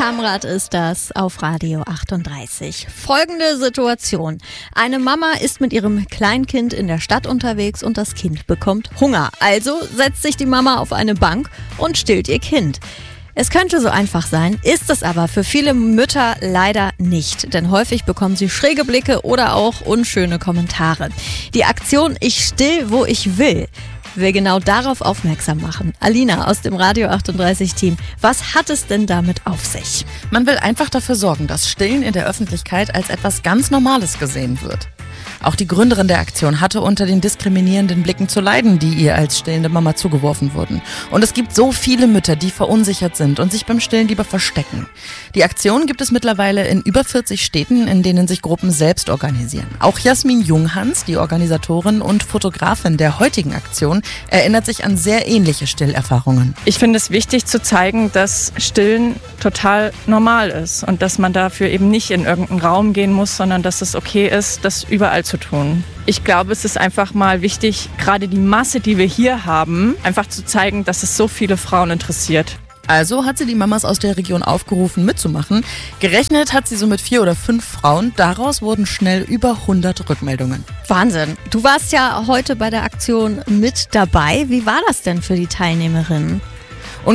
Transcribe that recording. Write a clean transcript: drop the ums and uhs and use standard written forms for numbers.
Kamrat ist das auf Radio 38. Folgende Situation. Eine Mama ist mit ihrem Kleinkind in der Stadt unterwegs und das Kind bekommt Hunger. Also setzt sich die Mama auf eine Bank und stillt ihr Kind. Es könnte so einfach sein, ist es aber für viele Mütter leider nicht, denn häufig bekommen sie schräge Blicke oder auch unschöne Kommentare. Die Aktion Ich still, wo ich will genau darauf aufmerksam machen. Alina aus dem Radio 38 Team, was hat es denn damit auf sich? Man will einfach dafür sorgen, dass Stillen in der Öffentlichkeit als etwas ganz Normales gesehen wird. Auch die Gründerin der Aktion hatte unter den diskriminierenden Blicken zu leiden, die ihr als stillende Mama zugeworfen wurden. Und es gibt so viele Mütter, die verunsichert sind und sich beim Stillen lieber verstecken. Die Aktion gibt es mittlerweile in über 40 Städten, in denen sich Gruppen selbst organisieren. Auch Jasmin Junghans, die Organisatorin und Fotografin der heutigen Aktion, erinnert sich an sehr ähnliche Stillerfahrungen. Ich finde es wichtig zu zeigen, dass Stillen total normal ist und dass man dafür eben nicht in irgendeinen Raum gehen muss, sondern dass es okay ist, das überall zu tun. Ich glaube, es ist einfach mal wichtig, gerade die Masse, die wir hier haben, einfach zu zeigen, dass es so viele Frauen interessiert. Also hat sie die Mamas aus der Region aufgerufen, mitzumachen. Gerechnet hat sie so mit 4 oder 5 Frauen. Daraus wurden schnell über 100 Rückmeldungen. Wahnsinn. Du warst ja heute bei der Aktion mit dabei. Wie war das denn für die Teilnehmerinnen?